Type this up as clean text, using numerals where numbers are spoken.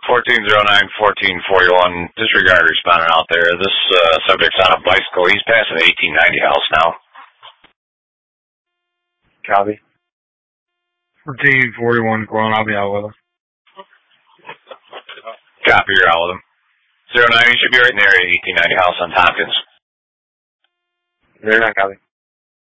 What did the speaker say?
1409-1441, disregard respondent out there. This subject's on a bicycle. He's passing the 1890 house now. Copy. 1441 going, I'll be out with him. Copy, you're out with him. 09, you should be right in there at 1890 house on Tompkins. 09, copy.